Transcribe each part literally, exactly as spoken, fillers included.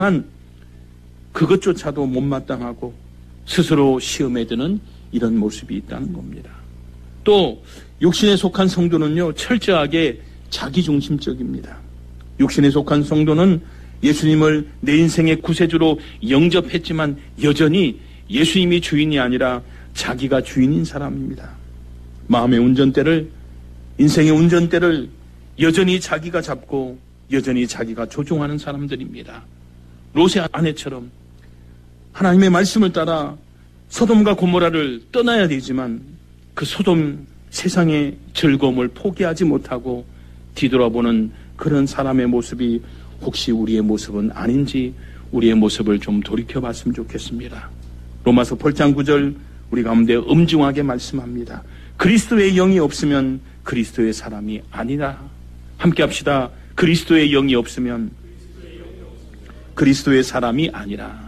그것조차도 못마땅하고 스스로 시험에 드는 이런 모습이 있다는 겁니다. 또 육신에 속한 성도는요, 철저하게 자기중심적입니다. 육신에 속한 성도는 예수님을 내 인생의 구세주로 영접했지만 여전히 예수님이 주인이 아니라 자기가 주인인 사람입니다. 마음의 운전대를, 인생의 운전대를 여전히 자기가 잡고 여전히 자기가 조종하는 사람들입니다. 롯의 아내처럼 하나님의 말씀을 따라 소돔과 고모라를 떠나야 되지만 그 소돔 세상의 즐거움을 포기하지 못하고 뒤돌아보는 그런 사람의 모습이 혹시 우리의 모습은 아닌지 우리의 모습을 좀 돌이켜봤으면 좋겠습니다. 로마서 팔 장 구 절 우리 가운데 엄중하게 말씀합니다. 그리스도의 영이 없으면 그리스도의 사람이 아니라. 함께 합시다. 그리스도의 영이 없으면 그리스도의 사람이 아니라.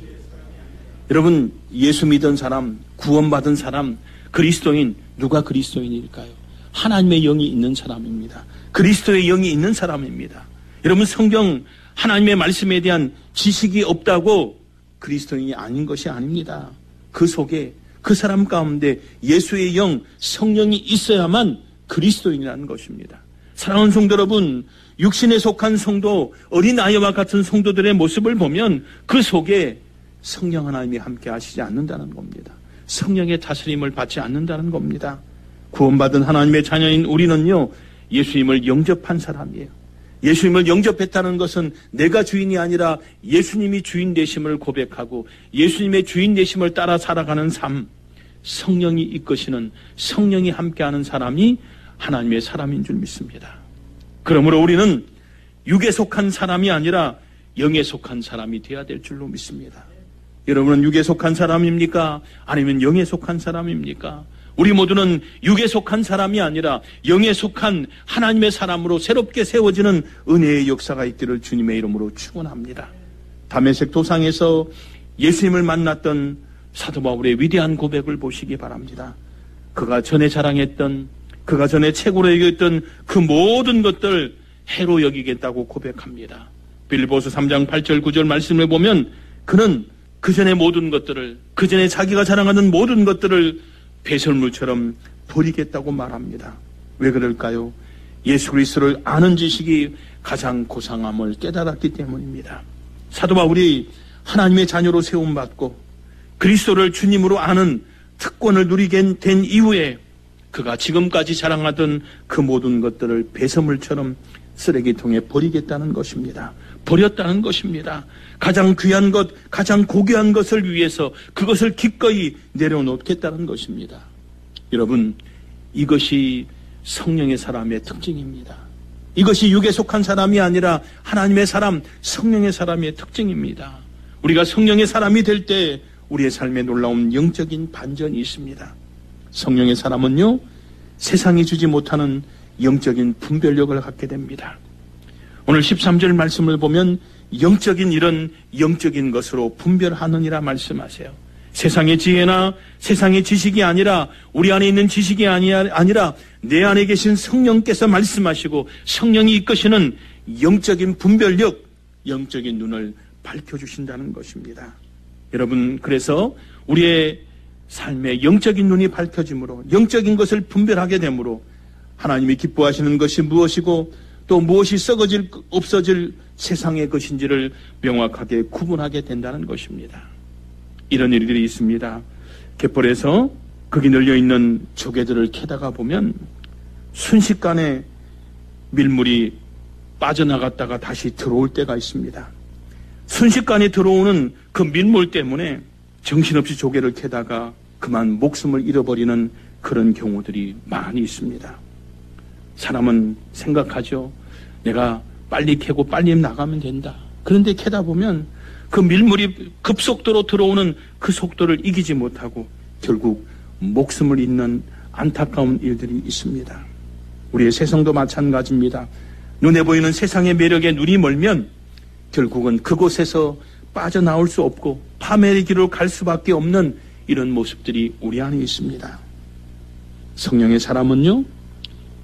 여러분, 예수 믿은 사람, 구원받은 사람, 그리스도인, 누가 그리스도인일까요? 하나님의 영이 있는 사람입니다. 그리스도의 영이 있는 사람입니다. 여러분, 성경 하나님의 말씀에 대한 지식이 없다고 그리스도인이 아닌 것이 아닙니다. 그 속에, 그 사람 가운데 예수의 영, 성령이 있어야만 그리스도인이라는 것입니다. 사랑하는 성도 여러분, 육신에 속한 성도, 어린아이와 같은 성도들의 모습을 보면 그 속에 성령 하나님이 함께 하시지 않는다는 겁니다. 성령의 다스림을 받지 않는다는 겁니다. 구원받은 하나님의 자녀인 우리는요, 예수님을 영접한 사람이에요. 예수님을 영접했다는 것은 내가 주인이 아니라 예수님이 주인 되심을 고백하고 예수님의 주인 되심을 따라 살아가는 삶, 성령이 이끄시는, 성령이 함께하는 사람이 하나님의 사람인 줄 믿습니다. 그러므로 우리는 육에 속한 사람이 아니라 영에 속한 사람이 되어야 될 줄로 믿습니다. 여러분은 육에 속한 사람입니까? 아니면 영에 속한 사람입니까? 우리 모두는 육에 속한 사람이 아니라 영에 속한 하나님의 사람으로 새롭게 세워지는 은혜의 역사가 있기를 주님의 이름으로 축원합니다. 다메섹 도상에서 예수님을 만났던 사도 바울의 위대한 고백을 보시기 바랍니다. 그가 전에 자랑했던, 그가 전에 최고로 여겼던 그 모든 것들 해로 여기겠다고 고백합니다. 빌립보서 삼 장 팔 절 구 절 말씀을 보면 그는 그 전에 모든 것들을, 그 전에 자기가 자랑하던 모든 것들을 배설물처럼 버리겠다고 말합니다. 왜 그럴까요? 예수 그리스도를 아는 지식이 가장 고상함을 깨달았기 때문입니다. 사도 바울이 하나님의 자녀로 세움받고 그리스도를 주님으로 아는 특권을 누리게 된 이후에 그가 지금까지 자랑하던 그 모든 것들을 배설물처럼 쓰레기통에 버리겠다는 것입니다. 버렸다는 것입니다. 가장 귀한 것, 가장 고귀한 것을 위해서 그것을 기꺼이 내려놓겠다는 것입니다. 여러분, 이것이 성령의 사람의 특징입니다. 이것이 육에 속한 사람이 아니라 하나님의 사람, 성령의 사람의 특징입니다. 우리가 성령의 사람이 될 때 우리의 삶에 놀라운 영적인 반전이 있습니다. 성령의 사람은요, 세상이 주지 못하는 영적인 분별력을 갖게 됩니다. 오늘 십삼 절 말씀을 보면 영적인 일은 영적인 것으로 분별하느니라 말씀하세요. 세상의 지혜나 세상의 지식이 아니라 우리 안에 있는 지식이 아니라 내 안에 계신 성령께서 말씀하시고 성령이 이끄시는 영적인 분별력, 영적인 눈을 밝혀주신다는 것입니다. 여러분, 그래서 우리의 삶의 영적인 눈이 밝혀짐으로, 영적인 것을 분별하게 되므로 하나님이 기뻐하시는 것이 무엇이고 또 무엇이 썩어질, 없어질 세상의 것인지를 명확하게 구분하게 된다는 것입니다. 이런 일들이 있습니다. 갯벌에서 거기 널려있는 조개들을 캐다가 보면 순식간에 밀물이 빠져나갔다가 다시 들어올 때가 있습니다. 순식간에 들어오는 그 밀물 때문에 정신없이 조개를 캐다가 그만 목숨을 잃어버리는 그런 경우들이 많이 있습니다. 사람은 생각하죠. 내가 빨리 캐고 빨리 나가면 된다. 그런데 캐다 보면 그 밀물이 급속도로 들어오는 그 속도를 이기지 못하고 결국 목숨을 잃는 안타까운 일들이 있습니다. 우리의 세상도 마찬가지입니다. 눈에 보이는 세상의 매력에 눈이 멀면 결국은 그곳에서 빠져나올 수 없고 파멸의 길로 갈 수밖에 없는 이런 모습들이 우리 안에 있습니다. 성령의 사람은요,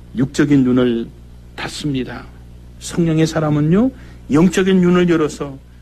육적인 눈을 닫습니다. 성령의 사람은요, 영적인 눈을 열어서